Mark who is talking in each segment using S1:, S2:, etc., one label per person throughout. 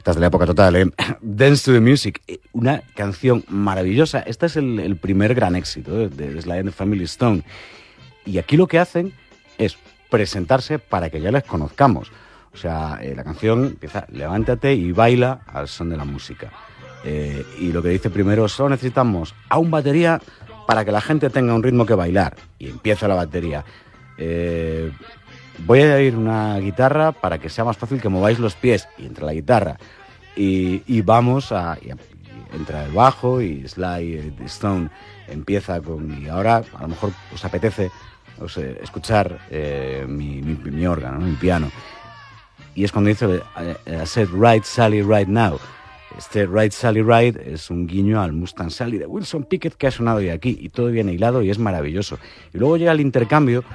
S1: Estás de la época total, ¿eh? Dance to the Music, una canción maravillosa. Este es el primer gran éxito de Sly and the Family Stone. Y aquí lo que hacen es presentarse para que ya les conozcamos. O sea, la canción empieza, levántate y baila al son de la música. Y lo que dice primero, solo necesitamos a un batería para que la gente tenga un ritmo que bailar. Y empieza la batería. Voy a ir una guitarra para que sea más fácil que mováis los pies. Y entra la guitarra. Y vamos a... entra el bajo y Sly Stone empieza con... Y ahora a lo mejor os apetece escuchar mi órgano, ¿no? Mi piano. Y es cuando dice I said right Sally right now. Este Right Sally Right es un guiño al Mustang Sally de Wilson Pickett que ha sonado hoy aquí, y todo viene hilado y es maravilloso. Y luego llega el intercambio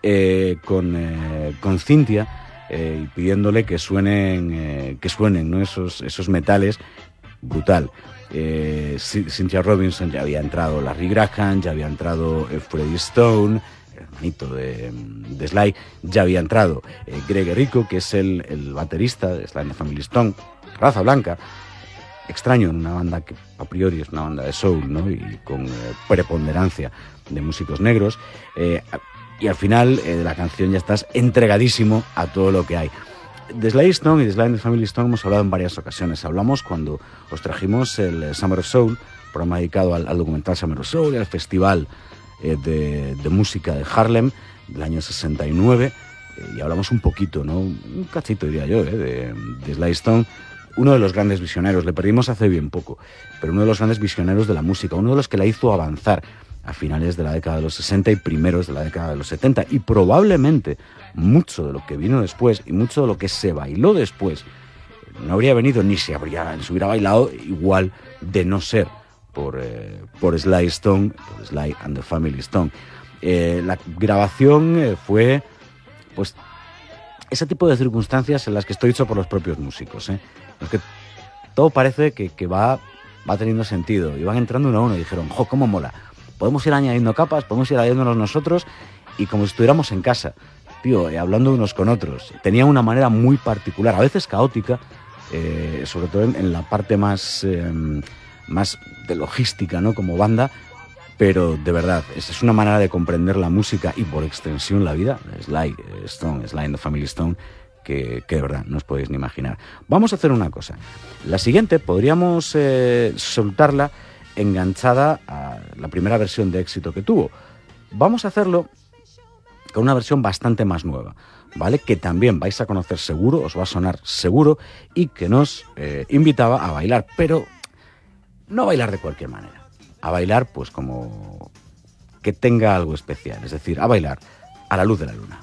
S1: con Cynthia, pidiéndole que suenen, ¿no? esos metales, brutal. Cynthia Robinson ya había entrado, Larry Graham, ya había entrado Freddie Stone, hermanito de Sly, ya había entrado Greg Errico, que es el baterista de Sly and the Family Stone, raza blanca, extraño en una banda que a priori es una banda de soul, ¿no? Y con preponderancia de músicos negros, y al final de la canción ya estás entregadísimo a todo lo que hay. De Sly Stone y de Sly and the Family Stone hemos hablado en varias ocasiones. Hablamos cuando os trajimos el Summer of Soul, programa dedicado al documental Summer of Soul y al festival de música de Harlem del año 69, y hablamos un poquito, ¿no? Un cachito diría yo, de Sly Stone, uno de los grandes visioneros. Le perdimos hace bien poco, pero uno de los grandes visioneros de la música, uno de los que la hizo avanzar a finales de la década de los 60 y primeros de la década de los 70, y probablemente mucho de lo que vino después y mucho de lo que se bailó después no habría venido ni se hubiera bailado igual de no ser por Sly Stone, por Sly and the Family Stone. La grabación fue, pues, ese tipo de circunstancias en las que estoy hecho por los propios músicos, ¿eh? Es que todo parece que va teniendo sentido, y van entrando uno a uno y dijeron, ¡jo, cómo mola! Podemos ir añadiendo capas, podemos ir añadiéndonos nosotros, y como si estuviéramos en casa, tío, hablando unos con otros. Tenían una manera muy particular, a veces caótica, sobre todo en la parte más de logística, ¿no? Como banda, pero de verdad, es una manera de comprender la música y por extensión la vida. Sly and the Family Stone, que de verdad no os podéis ni imaginar. Vamos a hacer una cosa. La siguiente podríamos soltarla enganchada a la primera versión de éxito que tuvo. Vamos a hacerlo con una versión bastante más nueva, ¿vale? Que también vais a conocer seguro, os va a sonar seguro, y que nos invitaba a bailar, pero no bailar de cualquier manera. A bailar, pues como que tenga algo especial, es decir, a bailar a la luz de la luna.